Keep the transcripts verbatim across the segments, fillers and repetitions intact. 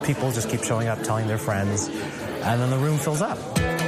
People just keep showing up, telling their friends, and then the room fills up.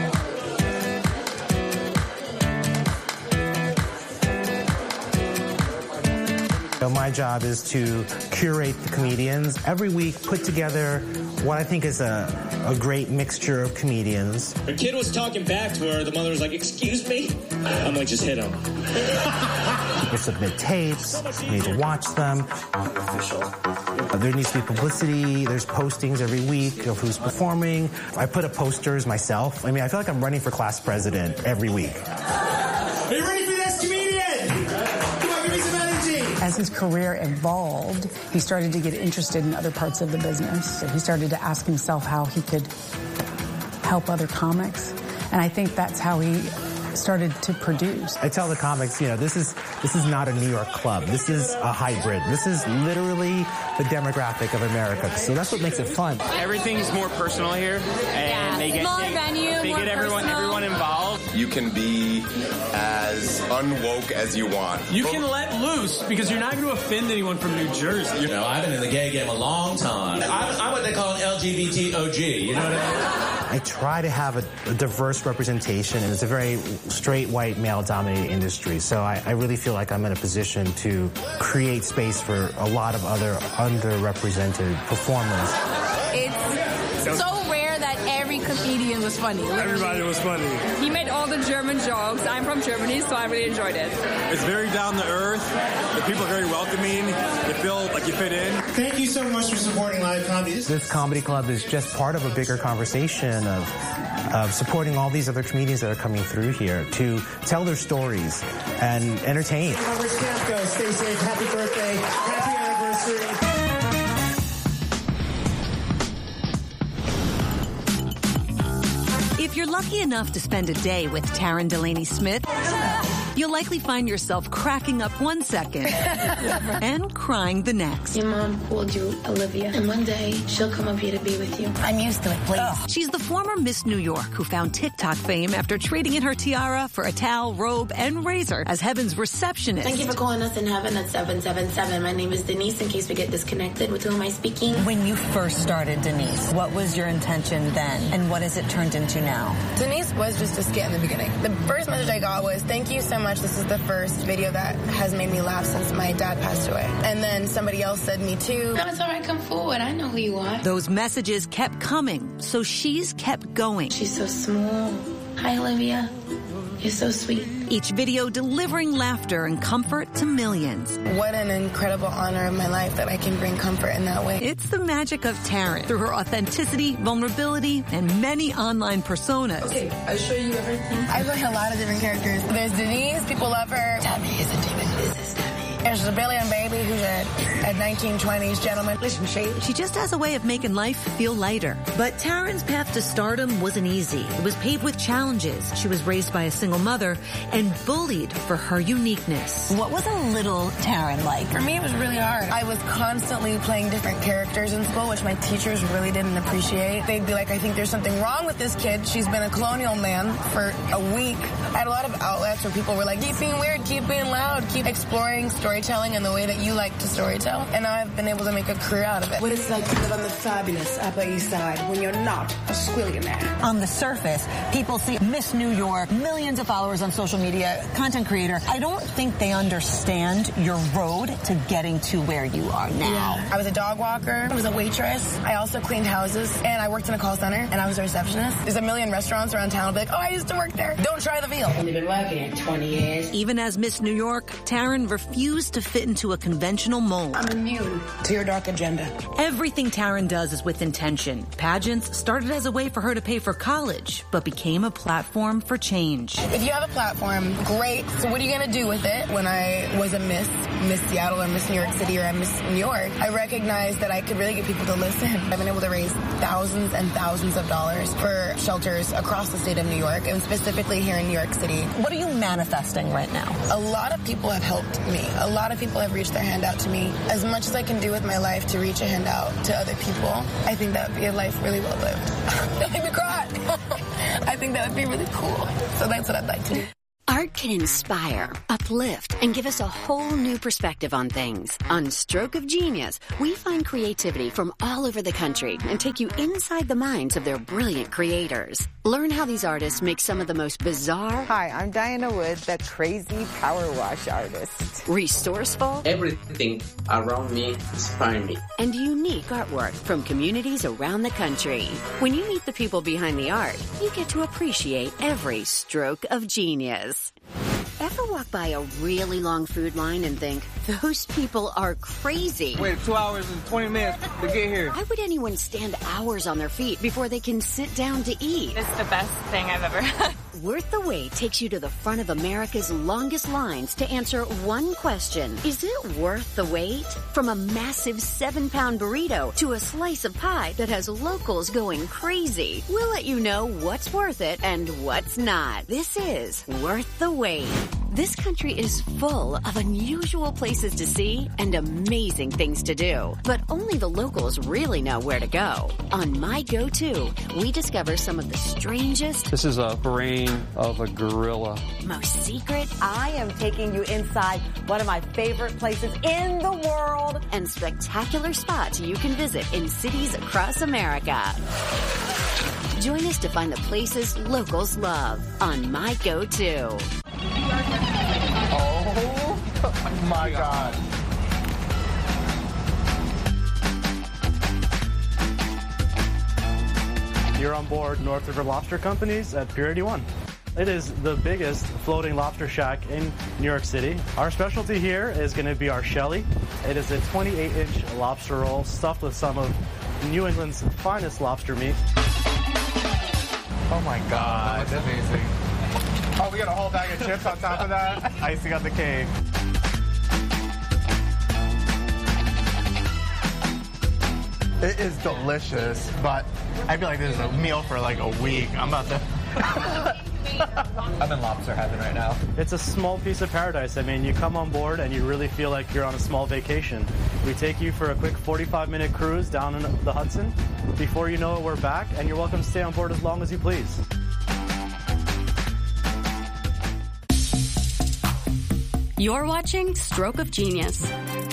So my job is to curate the comedians. Every week, put together what I think is a, a great mixture of comedians. The kid was talking back to her. The mother was like, excuse me? I'm like, just hit him. People submit tapes. You need to watch them. There needs to be publicity. There's postings every week of who's performing. I put up posters myself. I mean, I feel like I'm running for class president every week. Are you ready for this, comedian? Come on, give me some energy. As his career evolved, he started to get interested in other parts of the business. He started to ask himself how he could help other comics. And I think that's how he started to produce. I tell the comics, you know, this is this is not a New York club. This is a hybrid. This is literally the demographic of America. So that's what makes it fun. Everything's more personal here, and yeah. they get Smaller they, venue, they more get everyone personal. everyone involved. You can be as unwoke as you want. You can let loose because you're not going to offend anyone from New Jersey. You know, I've been in the gay game a long time. I'm, I'm what they call an L G B T O G. You know what I mean? I try to have a, a diverse representation, and it's a very straight, white, male-dominated industry. So I, I really feel like I'm in a position to create space for a lot of other underrepresented performers. It's so rare that every comedian was funny. Literally. Everybody was funny. He made all the German jokes. I'm from Germany, so I really enjoyed it. It's very down to earth. The people are very welcoming. You feel like you fit in. Thank you so much for supporting live comedy. This comedy club is just part of a bigger conversation of of supporting all these other comedians that are coming through here to tell their stories and entertain. Robert Stamko, stay safe. Happy birthday. Happy anniversary. If you're lucky enough to spend a day with Taryn Delaney Smith, you'll likely find yourself cracking up one second and crying the next. Your mom called you Olivia, and one day she'll come up here to be with you. I'm used to it, please. Oh. She's the former Miss New York who found TikTok fame after trading in her tiara for a towel, robe, and razor as Heaven's receptionist. Thank you for calling us in Heaven at seven seven seven. My name is Denise, in case we get disconnected. With who am I speaking? When you first started, Denise, what was your intention then, and what has it turned into now? Denise was just a skit in the beginning. The first message I got was, thank you so much. This is the first video that has made me laugh since my dad passed away. And then somebody else said me too. No, it's all right. Come forward. I know who you are. Those messages kept coming, so she's kept going. She's so small. Hi, Olivia. You're so sweet. Each video delivering laughter and comfort to millions. What an incredible honor of my life that I can bring comfort in that way. It's the magic of Taryn through her authenticity, vulnerability, and many online personas. Okay, I'll show you everything. I play a lot of different characters. There's Denise, people love her. Tammy is a demon business, Tammy. There's the Billion Baby, who's a, a nineteen twenties gentleman. Listen, she... She just has a way of making life feel lighter. But Taryn's path to stardom wasn't easy. It was paved with challenges. She was raised by a single mother and bullied for her uniqueness. What was a little Taryn like? For me, it was really hard. I was constantly playing different characters in school, which my teachers really didn't appreciate. They'd be like, I think there's something wrong with this kid. She's been a colonial man for a week. I had a lot of outlets where people were like, keep being weird, keep being loud, keep exploring storytelling in the way that you like to storytell. And now I've been able to make a career out of it. What it's like to live on the fabulous Upper East Side when you're not a squillionaire. On the surface, people see Miss New York, millions of followers on social media, content creator. I don't think they understand your road to getting to where you are now. Yeah. I was a dog walker. I was a waitress. I also cleaned houses. And I worked in a call center. And I was a receptionist. There's a million restaurants around town. I'll be like, oh, I used to work there. Don't try the veal. I've only been working twenty years. Even as Miss New York, Taryn refused to fit into a conventional mold. I'm immune to your dark agenda. Everything Taryn does is with intention. Pageants started as a way for her to pay for college, but became a platform for change. If you have a platform, great. So what are you going to do with it? When I was a Miss, Miss Seattle or Miss New York City or Miss New York, I recognized that I could really get people to listen. I've been able to raise thousands and thousands of dollars for shelters across the state of New York, and specifically here in New York City. What are you manifesting right now? A lot of people have helped me. A lot of people have reached their hand out to me. As much as I can do with my life to reach a hand out to other people, I think that would be a life really well lived. Don't make me cry. I think that would be really cool. So that's what I'd like to do. Art can inspire, uplift, and give us a whole new perspective on things. On Stroke of Genius, we find creativity from all over the country and take you inside the minds of their brilliant creators. Learn how these artists make some of the most bizarre... Hi, I'm Diana Wood, the crazy power wash artist. Resourceful... Everything around me inspires me. And unique artwork from communities around the country. When you meet the people behind the art, you get to appreciate every stroke of genius. Ever walk by a really long food line and think, those people are crazy? Wait two hours and twenty minutes to get here. Why would anyone stand hours on their feet before they can sit down to eat? It's the best thing I've ever had. Worth the Wait takes you to the front of America's longest lines to answer one question. Is it worth the wait? From a massive seven-pound burrito to a slice of pie that has locals going crazy. We'll let you know what's worth it and what's not. This is Worth the Wait. This country is full of unusual places to see and amazing things to do. But only the locals really know where to go. On My Go-To, we discover some of the strangest... This is a brain of a gorilla. Most secret... I am taking you inside one of my favorite places in the world. And spectacular spots you can visit in cities across America. Join us to find the places locals love on My Go-To. Oh my God. You're on board North River Lobster Company's at Pier eighty-one. It is the biggest floating lobster shack in New York City. Our specialty here is going to be our Shelly. It is a twenty-eight inch lobster roll stuffed with some of New England's finest lobster meat. Oh my God, that's amazing. Oh, we got a whole bag of chips on top of that. Icing on the cake. It is delicious, but I feel like this is a meal for like a week. I'm about to... I'm in lobster heaven right now. It's a small piece of paradise. I mean, you come on board and you really feel like you're on a small vacation. We take you for a quick forty-five minute cruise down in the Hudson. Before you know it, we're back, and you're welcome to stay on board as long as you please. You're watching Stroke of Genius.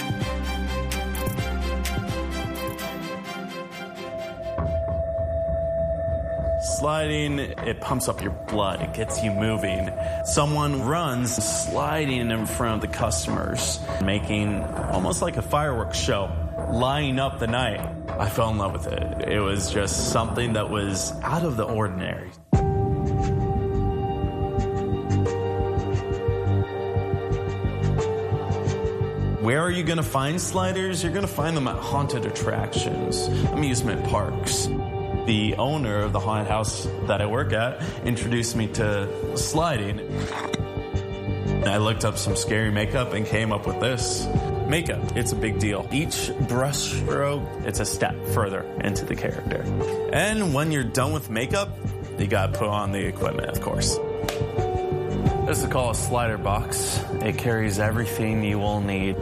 Sliding, it pumps up your blood. It gets you moving. Someone runs sliding in front of the customers, making almost like a fireworks show, lighting up the night. I fell in love with it. It was just something that was out of the ordinary. Where are you going to find sliders? You're going to find them at haunted attractions, amusement parks. The owner of the haunted house that I work at introduced me to sliding. I looked up some scary makeup and came up with this. Makeup, it's a big deal. Each brush stroke, it's a step further into the character. And when you're done with makeup, you gotta put on the equipment, of course. This is called a slider box. It carries everything you will need.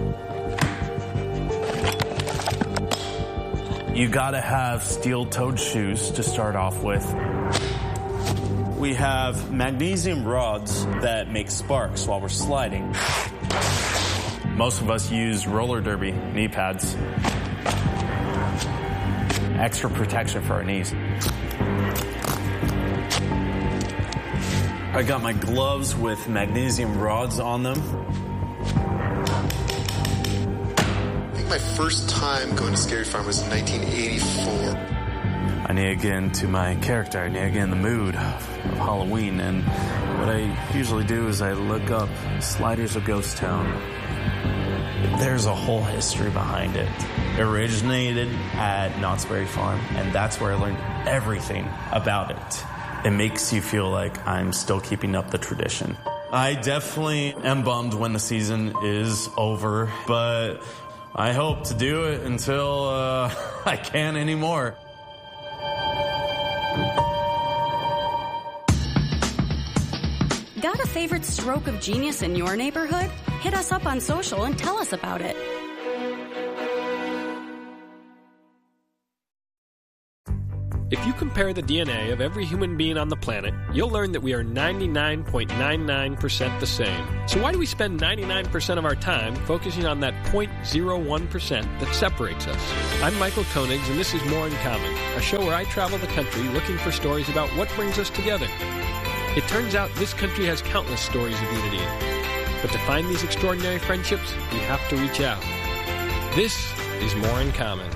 You gotta have steel-toed shoes to start off with. We have magnesium rods that make sparks while we're sliding. Most of us use roller derby knee pads. Extra protection for our knees. I got my gloves with magnesium rods on them. My first time going to Scary Farm was in nineteen eighty-four. I need to get into my character. I need to get in the mood of Halloween. And what I usually do is I look up Sliders of Ghost Town. There's a whole history behind it. It originated at Knott's Berry Farm, and that's where I learned everything about it. It makes you feel like I'm still keeping up the tradition. I definitely am bummed when the season is over, but I hope to do it until uh, I can't anymore. Got a favorite stroke of genius in your neighborhood? Hit us up on social and tell us about it. If you compare the D N A of every human being on the planet, you'll learn that we are ninety-nine point nine nine percent the same. So why do we spend ninety-nine percent of our time focusing on that zero point zero one percent that separates us? I'm Michael Koenigs, and this is More in Common, a show where I travel the country looking for stories about what brings us together. It turns out this country has countless stories of unity. But to find these extraordinary friendships, we have to reach out. This is More in Common.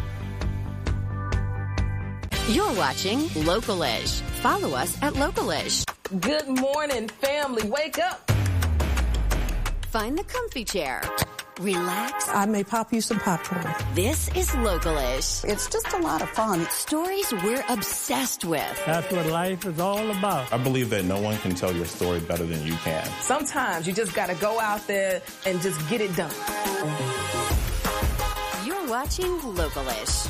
You're watching Localish. Follow us at Localish. Good morning, family. Wake up. Find the comfy chair. Relax. I may pop you some popcorn. This is Localish. It's just a lot of fun. Stories we're obsessed with. That's what life is all about. I believe that no one can tell your story better than you can. Sometimes you just got to go out there and just get it done. You're watching Localish.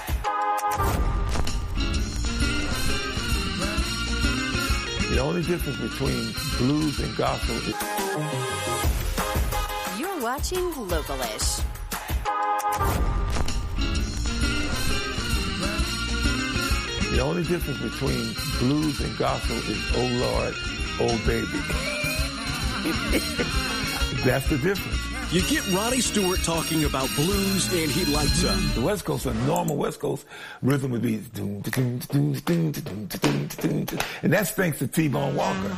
The only difference between blues and gospel is... You're watching Localish. The only difference between blues and gospel is, oh Lord, oh baby. That's the difference. You get Ronnie Stewart talking about blues and he lights up. The West Coast, a normal West Coast rhythm would be, and that's thanks to T-Bone Walker.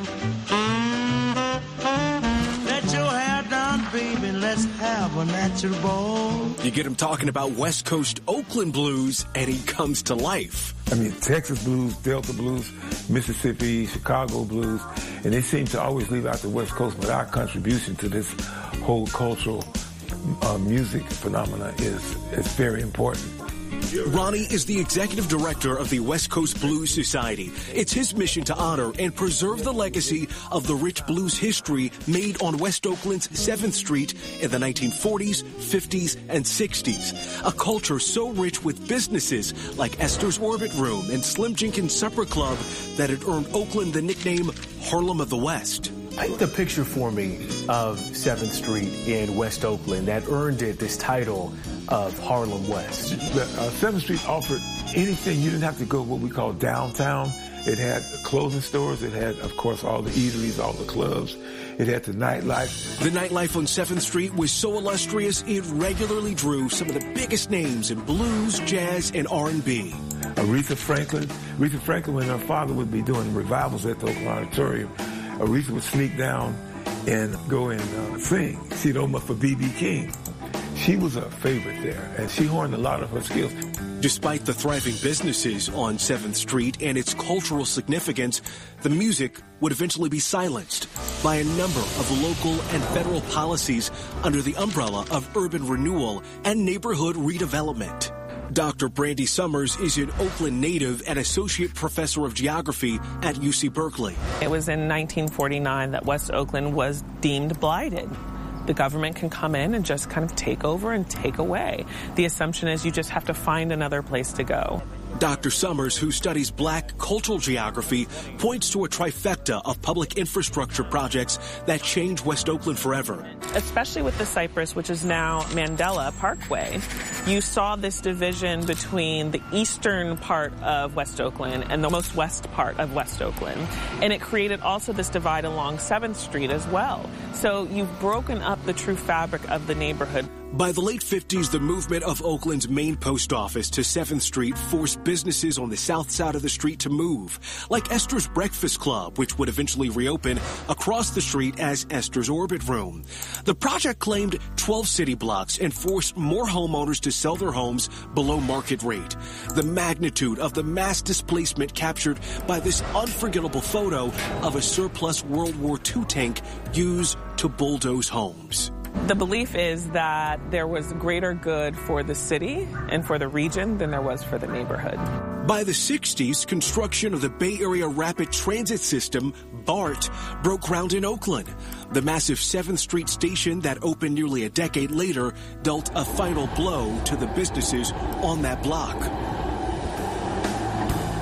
Let your hair down, baby, let's have a natural ball. You get him talking about West Coast Oakland blues and he comes to life. I mean, Texas blues, Delta blues, Mississippi, Chicago blues, and they seem to always leave out the West Coast, but our contribution to this whole cultural uh, music phenomena is, is very important. Ronnie is the executive director of the West Coast Blues Society. It's his mission to honor and preserve the legacy of the rich blues history made on West Oakland's seventh Street in the nineteen forties, fifties, and sixties. A culture so rich with businesses like Esther's Orbit Room and Slim Jenkins Supper Club that it earned Oakland the nickname Harlem of the West. Paint the picture for me of seventh Street in West Oakland that earned it this title of Harlem West. The, uh, seventh Street offered anything. You didn't have to go what we call downtown. It had clothing stores. It had, of course, all the eateries, all the clubs. It had the nightlife. The nightlife on seventh Street was so illustrious, it regularly drew some of the biggest names in blues, jazz, and R and B. Aretha Franklin. Aretha Franklin, when her father would be doing revivals at the Oakland Auditorium, Aretha would sneak down and go and uh, sing. She'd open up for B B King. She was a favorite there, and she honed a lot of her skills. Despite the thriving businesses on seventh Street and its cultural significance, the music would eventually be silenced by a number of local and federal policies under the umbrella of urban renewal and neighborhood redevelopment. Doctor Brandy Summers is an Oakland native and associate professor of geography at U C Berkeley. It was in nineteen forty-nine that West Oakland was deemed blighted. The government can come in and just kind of take over and take away. The assumption is you just have to find another place to go. Doctor Summers, who studies black cultural geography, points to a trifecta of public infrastructure projects that change West Oakland forever. Especially with the Cypress, which is now Mandela Parkway, you saw this division between the eastern part of West Oakland and the most west part of West Oakland. And it created also this divide along seventh Street as well. So you've broken up the true fabric of the neighborhood. By the late fifties, the movement of Oakland's main post office to seventh Street forced businesses on the south side of the street to move, like Esther's Breakfast Club, which would eventually reopen across the street as Esther's Orbit Room. The project claimed twelve city blocks and forced more homeowners to sell their homes below market rate. The magnitude of the mass displacement captured by this unforgettable photo of a surplus World War Two tank used to bulldoze homes. The belief is that there was greater good for the city and for the region than there was for the neighborhood. By the sixties, construction of the Bay Area Rapid Transit System, BART, broke ground in Oakland. The massive seventh Street station that opened nearly a decade later dealt a final blow to the businesses on that block.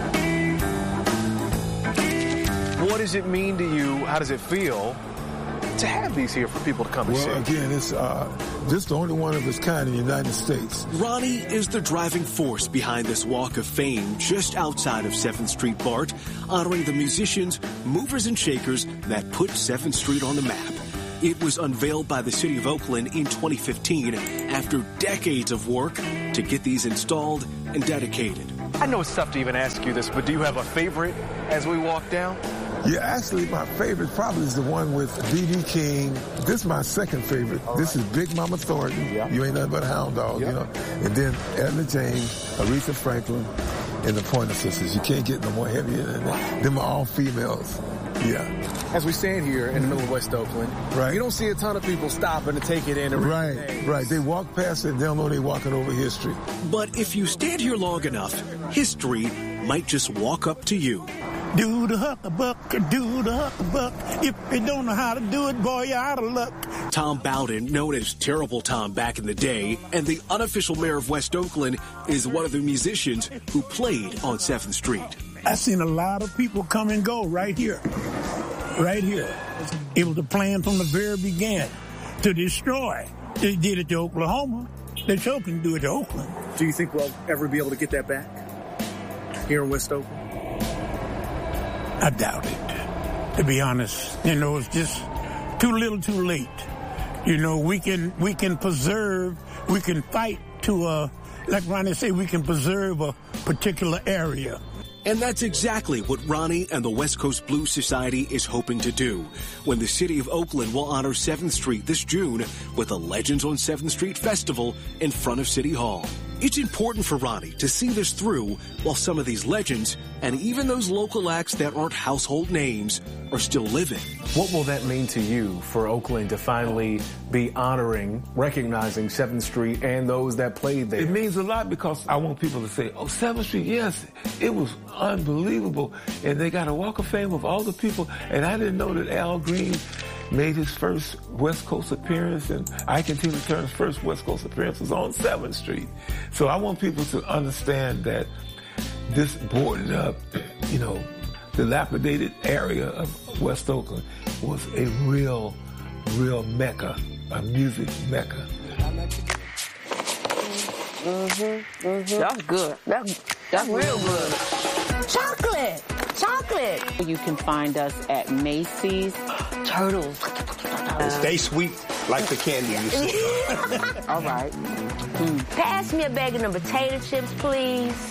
What does it mean to you? How does it feel to have these here for people to come and well, see? Well, again, it's uh, this is the only one of its kind in the United States. Ronnie is the driving force behind this Walk of Fame just outside of seventh Street BART, honoring the musicians, movers and shakers that put seventh Street on the map. It was unveiled by the City of Oakland in twenty fifteen after decades of work to get these installed and dedicated. I know it's tough to even ask you this, but do you have a favorite as we walk down? Yeah, actually, my favorite probably is the one with B B King. This is my second favorite. All this right. is Big Mama Thornton. Yeah. You ain't nothing but a hound dog, yep. you know. And then Etta James, Aretha Franklin, and the Pointer Sisters. You can't get no more heavier than that. Them are all females. Yeah. As we stand here in the middle of West Oakland, right. you don't see a ton of people stopping to take it in. And right, names. right. They walk past it and they don't know they're walking over history. But if you stand here long enough, history might just walk up to you. Do the huckabuck, do the huckabuck. If you don't know how to do it, boy, you're out of luck. Tom Bowden, known as Terrible Tom back in the day, and the unofficial mayor of West Oakland, is one of the musicians who played on seventh Street. I've seen a lot of people come and go right here. Right here. It was a plan from the very beginning to destroy. They did it to Oklahoma. They sure can do it to Oakland. Do you think we'll ever be able to get that back here in West Oakland? I doubt it, to be honest. You know, it's just too little too late. You know, we can we can preserve, we can fight to, uh, like Ronnie said, we can preserve a particular area. And that's exactly what Ronnie and the West Coast Blues Society is hoping to do when the City of Oakland will honor seventh Street this June with a Legends on seventh Street Festival in front of City Hall. It's important for Ronnie to see this through while some of these legends and even those local acts that aren't household names are still living. What will that mean to you for Oakland to finally be honoring, recognizing seventh Street and those that played there? It means a lot because I want people to say, oh, seventh Street, yes, it was unbelievable. And they got a Walk of Fame of all the people. And I didn't know that Al Green made his first West Coast appearance, and Ike and Tina Turner's first West Coast appearance was on seventh Street. So I want people to understand that this boarded up, you know, dilapidated area of West Oakland was a real, real mecca, a music mecca. Mm-hmm, mm-hmm. That's good. That's, that's real good. Chocolate! Chocolate! You can find us at Macy's. Turtles. Stay sweet like the candy you see. All right. Mm. Pass me a bag of them potato chips, please.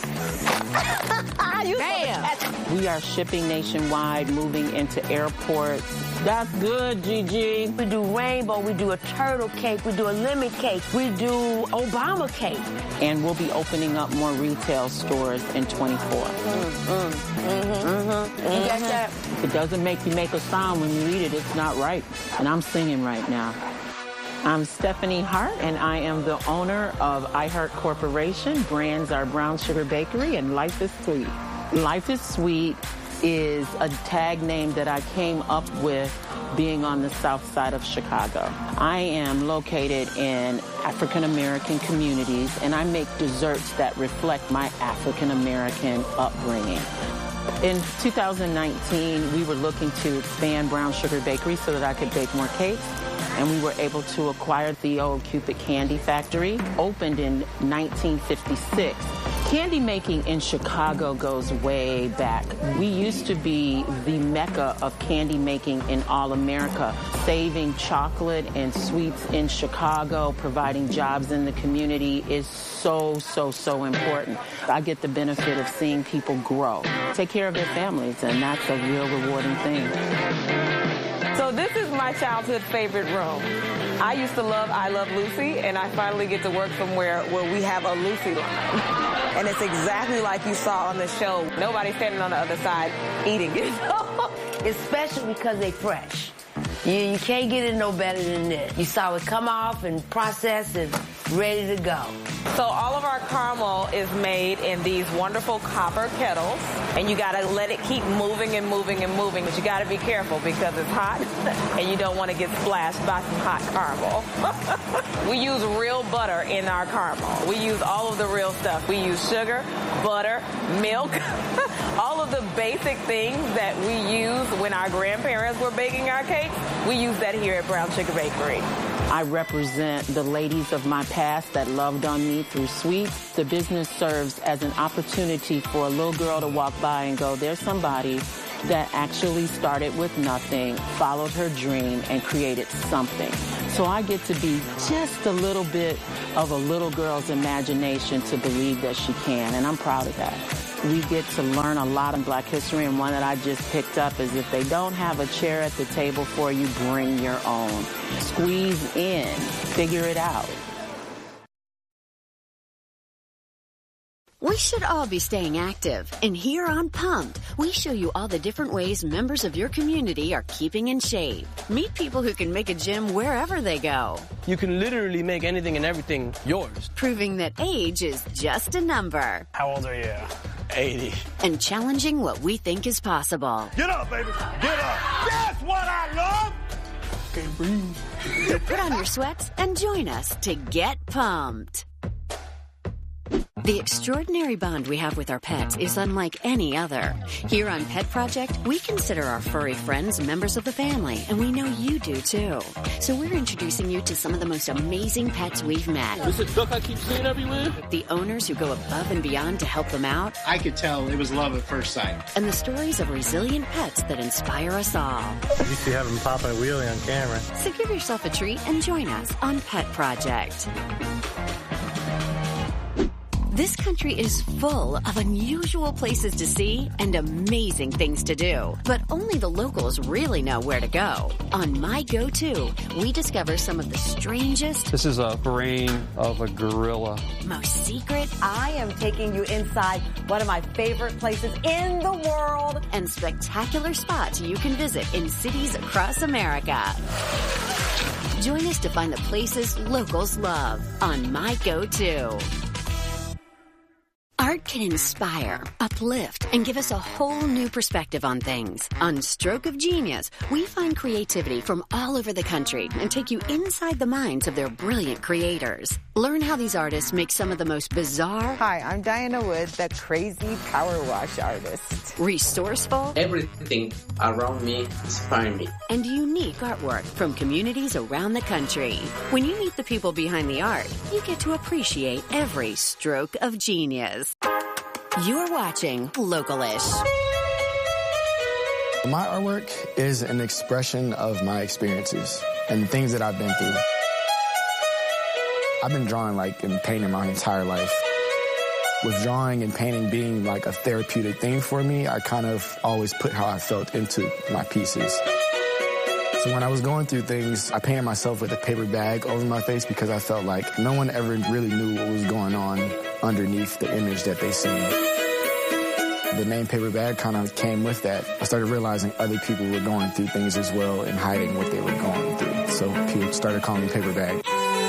Damn. We are shipping nationwide, moving into airports. That's good, Gigi. We do rainbow. We do a turtle cake. We do a lemon cake. We do Obama cake. And we'll be opening up more retail stores in twenty-four. Mm, mm, mm-hmm, mm-hmm, mm-hmm. You got that? If it doesn't make you make a sound when you read it, it's not right. And I'm singing right now. I'm Stephanie Hart, and I am the owner of iHeart Corporation. Brands are Brown Sugar Bakery and Life is Sweet. Life is Sweet is a tag name that I came up with being on the south side of Chicago. I am located in African American communities, and I make desserts that reflect my African American upbringing. In two thousand nineteen, we were looking to expand Brown Sugar Bakery so that I could bake more cakes. And we were able to acquire the old Cupid Candy Factory, opened in nineteen fifty-six. Candy making in Chicago goes way back. We used to be the mecca of candy making in all America, saving chocolate and sweets in Chicago, providing jobs in the community is so, so, so important. I get the benefit of seeing people grow, take care of their families, and that's a real rewarding thing. So this is my childhood favorite room. I used to love I Love Lucy, and I finally get to work somewhere where we have a Lucy line. And it's exactly like you saw on the show. Nobody's standing on the other side eating it. It's special because they fresh. You, you can't get it no better than this. You saw it come off and process and ready to go. So all of our caramel is made in these wonderful copper kettles, and you gotta let it keep moving and moving and moving, but you gotta be careful because it's hot and you don't want to get splashed by some hot caramel. We use real butter in our caramel. We use all of the real stuff. We use sugar, butter, milk, all of the basic things that we used when our grandparents were baking our cakes, we use that here at Brown Sugar Bakery. I represent the ladies of my past that loved on me through sweets. The business serves as an opportunity for a little girl to walk by and go, there's somebody that actually started with nothing, followed her dream, and created something. So I get to be just a little bit of a little girl's imagination to believe that she can, and I'm proud of that. We get to learn a lot in Black history, and one that I just picked up is if they don't have a chair at the table for you, bring your own. Squeeze in, figure it out. We should all be staying active, and here on Pumped, we show you all the different ways members of your community are keeping in shape. Meet people who can make a gym wherever they go. You can literally make anything and everything yours. Proving that age is just a number. How old are you? eighty. And challenging what we think is possible. Get up, baby. Get up. That's what I love. Can't breathe. So put on your sweats and join us to get pumped. The extraordinary bond we have with our pets is unlike any other. Here on Pet Project, we consider our furry friends members of the family, and we know you do too. So we're introducing you to some of the most amazing pets we've met. This is a duck I keep seeing everywhere? The owners who go above and beyond to help them out. I could tell it was love at first sight. And the stories of resilient pets that inspire us all. You used to have them popping a wheelie on camera. So give yourself a treat and join us on Pet Project. This country is full of unusual places to see and amazing things to do. But only the locals really know where to go. On My Go-To, we discover some of the strangest... This is a brain of a gorilla. ...most secret... I am taking you inside one of my favorite places in the world. ...and spectacular spots you can visit in cities across America. Join us to find the places locals love on My Go-To. Art can inspire, uplift, and give us a whole new perspective on things. On Stroke of Genius, we find creativity from all over the country and take you inside the minds of their brilliant creators. Learn how these artists make some of the most bizarre... Hi, I'm Diana Wood, the crazy power wash artist. Resourceful... Everything around me inspires me. And unique artwork from communities around the country. When you meet the people behind the art, you get to appreciate every stroke of genius. You're watching Localish. My artwork is an expression of my experiences and things that I've been through. I've been drawing like and painting my entire life. With drawing and painting being like a therapeutic thing for me, I kind of always put how I felt into my pieces. So when I was going through things, I painted myself with a paper bag over my face because I felt like no one ever really knew what was going on underneath the image that they seen. The name Paper Bag kind of came with that. I started realizing other people were going through things as well and hiding what they were going through. So people started calling me Paper Bag.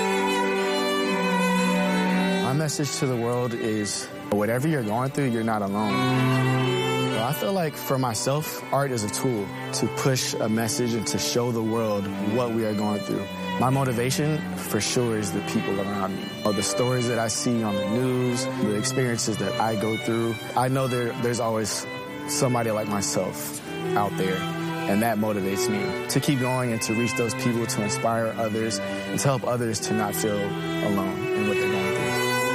My message to the world is, whatever you're going through, you're not alone. I feel like for myself, art is a tool to push a message and to show the world what we are going through. My motivation, for sure, is the people around me. Or the stories that I see on the news, the experiences that I go through. I know there, there's always somebody like myself out there, and that motivates me to keep going and to reach those people, to inspire others, and to help others to not feel alone in what they're going through.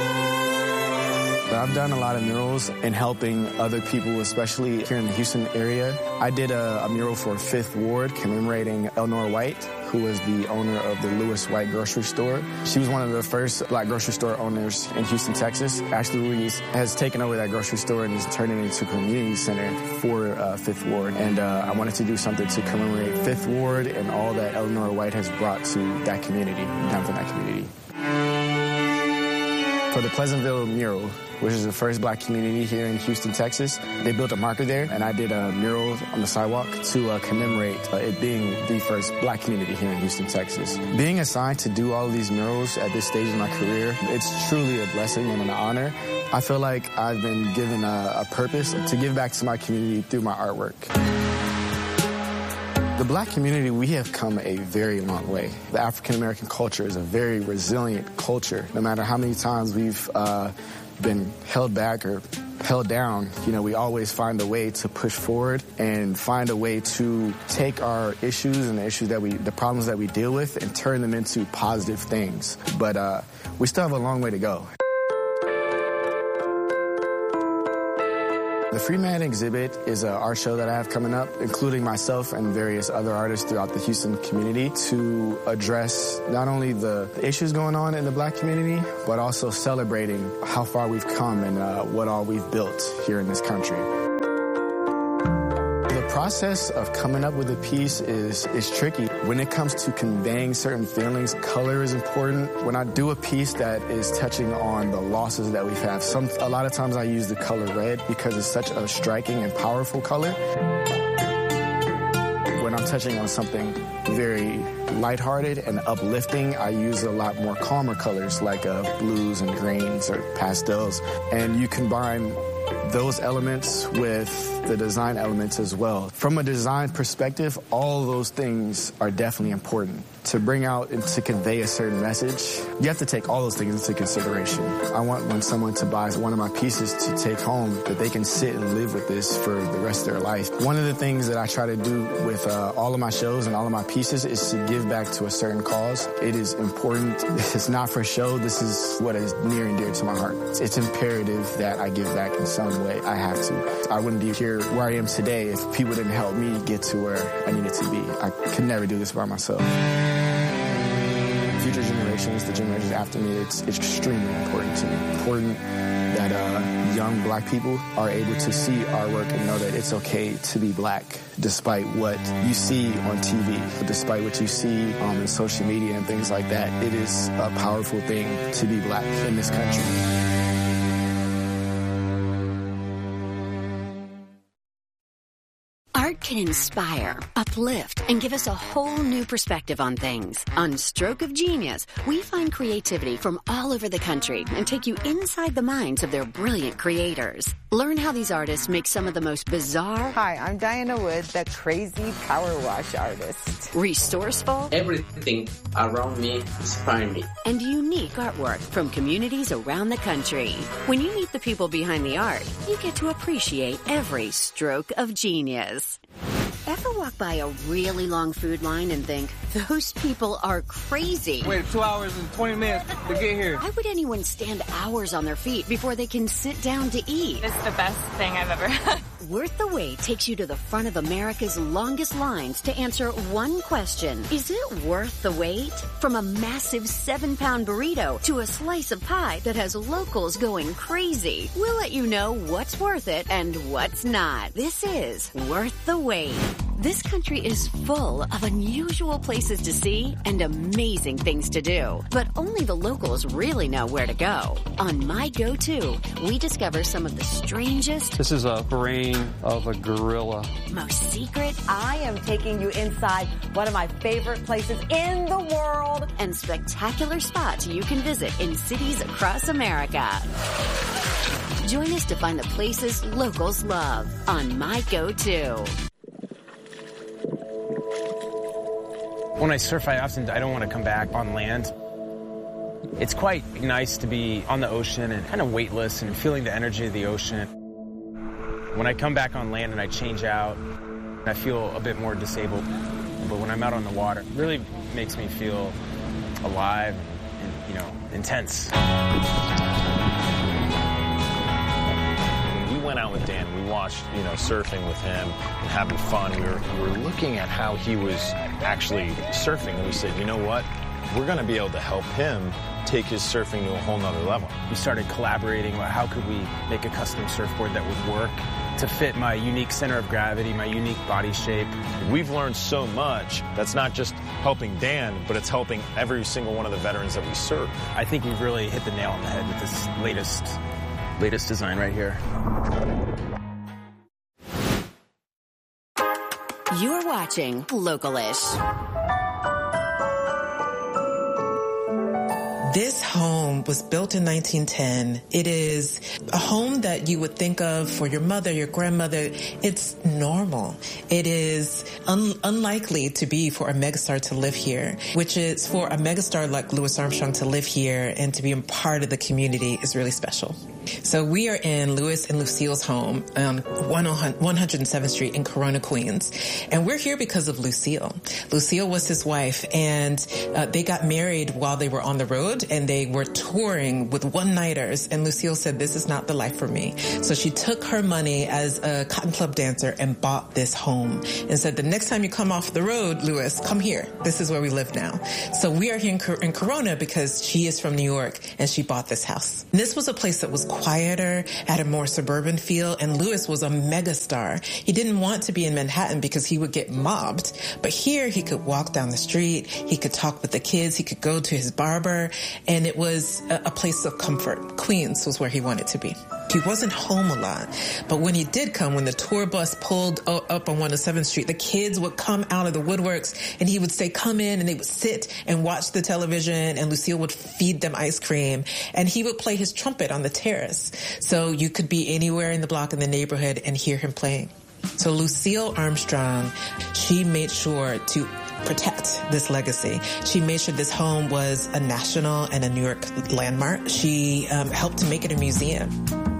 I've done a lot of murals in helping other people, especially here in the Houston area. I did a, a mural for Fifth Ward commemorating Eleanor White, who was the owner of the Lewis White grocery store. She was one of the first black grocery store owners in Houston, Texas. Ashley Ruiz has taken over that grocery store and is turning it into a community center for uh, Fifth Ward. And uh, I wanted to do something to commemorate Fifth Ward and all that Eleanor White has brought to that community, down to that community. For the Pleasantville mural, which is the first black community here in Houston, Texas, they built a marker there, and I did a mural on the sidewalk to uh, commemorate uh, it being the first black community here in Houston, Texas. Being assigned to do all of these murals at this stage in my career, it's truly a blessing and an honor. I feel like I've been given a, a purpose to give back to my community through my artwork. The black community, we have come a very long way. The African-American culture is a very resilient culture. No matter how many times we've uh, been held back or held down, you know, we always find a way to push forward and find a way to take our issues and the issues that we, the problems that we deal with and turn them into positive things. But uh, we still have a long way to go. The Free Man exhibit is an art show that I have coming up, including myself and various other artists throughout the Houston community, to address not only the issues going on in the black community, but also celebrating how far we've come and uh, what all we've built here in this country. The process of coming up with a piece is, is tricky. When it comes to conveying certain feelings, color is important. When I do a piece that is touching on the losses that we've had, some, a lot of times I use the color red because it's such a striking and powerful color. When I'm touching on something very lighthearted and uplifting, I use a lot more calmer colors like uh, blues and greens or pastels. And you combine those elements with the design elements as well. From a design perspective, all those things are definitely important. To bring out and to convey a certain message, you have to take all those things into consideration. I want when someone to buy one of my pieces to take home that they can sit and live with this for the rest of their life. One of the things that I try to do with uh, all of my shows and all of my pieces is to give back to a certain cause. It is important. It's not for show. This is what is near and dear to my heart. It's imperative that I give back in some way. I have to. I wouldn't be here where I am today if people didn't help me get to where I needed to be. I could never do this by myself. Future generations, the generations after me, it's, it's extremely important to me. Important that uh, young black people are able to see our work and know that it's okay to be black, despite what you see on T V, despite what you see um, in social media and things like that. It is a powerful thing to be black in this country. Art can inspire, uplift, and give us a whole new perspective on things. On Stroke of Genius, we find creativity from all over the country and take you inside the minds of their brilliant creators. Learn how these artists make some of the most bizarre... Hi, I'm Diana Wood, the crazy power wash artist. Resourceful... Everything around me inspires me. And unique artwork from communities around the country. When you meet the people behind the art, you get to appreciate every stroke of genius. Ever walk by a really long food line and think, those people are crazy? Wait two hours and twenty minutes to get here. Why would anyone stand hours on their feet before they can sit down to eat? It's the best thing I've ever had. Worth the Wait takes you to the front of America's longest lines to answer one question. Is it worth the wait? From a massive seven-pound burrito to a slice of pie that has locals going crazy. We'll let you know what's worth it and what's not. This is Worth the Wait. This country is full of unusual places to see and amazing things to do. But only the locals really know where to go. On My Go-To, we discover some of the strangest... This is a brain of a gorilla. Most secret... I am taking you inside one of my favorite places in the world. And spectacular spots you can visit in cities across America. Join us to find the places locals love on My Go-To. When I surf, I often I don't want to come back on land. It's quite nice to be on the ocean and kind of weightless and feeling the energy of the ocean. When I come back on land and I change out, I feel a bit more disabled. But when I'm out on the water, it really makes me feel alive and, you know, intense. We went out with Dan. We watched, you know, surfing with him and having fun. We were, we were looking at how he was actually surfing, and we said, you know what? We're going to be able to help him take his surfing to a whole nother level. We started collaborating about how could we make a custom surfboard that would work to fit my unique center of gravity, my unique body shape. We've learned so much that's not just helping Dan, but it's helping every single one of the veterans that we serve. I think we've really hit the nail on the head with this latest, latest design right here. You're watching Localish. This home was built in nineteen ten. It is a home that you would think of for your mother, your grandmother. It's normal. It is un- unlikely to be for a megastar to live here, which is for a megastar like Louis Armstrong to live here and to be a part of the community is really special. So we are in Louis and Lucille's home on one hundred seventh Street in Corona, Queens. And we're here because of Lucille. Lucille was his wife, and uh, they got married while they were on the road, and they were touring with one-nighters. And Lucille said, this is not the life for me. So she took her money as a Cotton Club dancer and bought this home and said, the next time you come off the road, Louis, come here. This is where we live now. So we are here in, Cor- in Corona because she is from New York, and she bought this house. And this was a place that was quieter, had a more suburban feel, and Louis was a megastar. He didn't want to be in Manhattan because he would get mobbed, but here he could walk down the street, he could talk with the kids, he could go to his barber, and it was a, a place of comfort. Queens was where he wanted to be. He wasn't home a lot, but when he did come, when the tour bus pulled up on one oh seventh Street, the kids would come out of the woodworks, and he would say, come in, and they would sit and watch the television, and Lucille would feed them ice cream, and he would play his trumpet on the terrace. So you could be anywhere in the block in the neighborhood and hear him playing. So Lucille Armstrong, she made sure to protect this legacy. She made sure this home was a national and a New York landmark. She um, helped to make it a museum.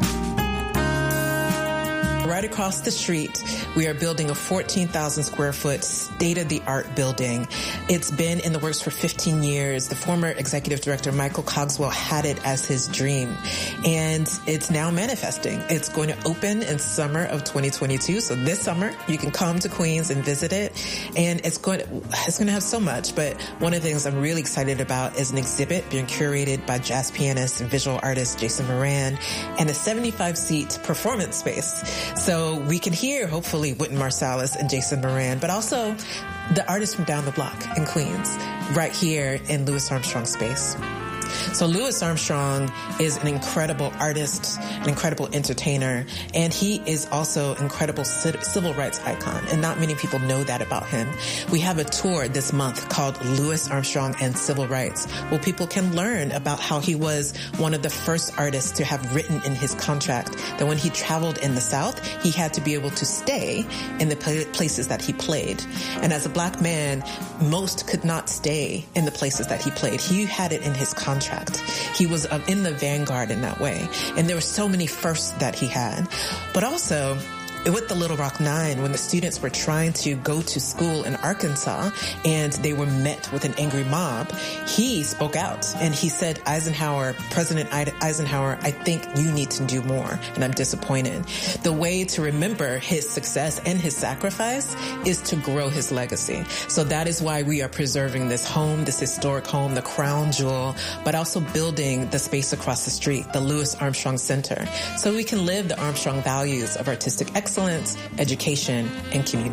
Right across the street, we are building a fourteen thousand square foot state-of-the-art building. It's been in the works for fifteen years. The former executive director, Michael Cogswell, had it as his dream, and it's now manifesting. It's going to open in summer of twenty twenty-two. So this summer, you can come to Queens and visit it, and it's going to, it's going to have so much. But one of the things I'm really excited about is an exhibit being curated by jazz pianist and visual artist Jason Moran, and a seventy-five seat performance space. So we can hear, hopefully, Wynton Marsalis and Jason Moran, but also the artists from down the block in Queens, right here in Louis Armstrong space. So Louis Armstrong is an incredible artist, an incredible entertainer, and he is also an incredible civil rights icon, and not many people know that about him. We have a tour this month called Louis Armstrong and Civil Rights, where people can learn about how he was one of the first artists to have written in his contract that when he traveled in the South, he had to be able to stay in the places that he played. And as a black man, most could not stay in the places that he played. He had it in his contract. He was in the vanguard in that way. And there were so many firsts that he had. But also, with the Little Rock Nine, when the students were trying to go to school in Arkansas and they were met with an angry mob, he spoke out and he said, Eisenhower, President Eisenhower, I think you need to do more, and I'm disappointed. The way to remember his success and his sacrifice is to grow his legacy. So that is why we are preserving this home, this historic home, the crown jewel, but also building the space across the street, the Louis Armstrong Center, so we can live the Armstrong values of artistic excellence, education, and community.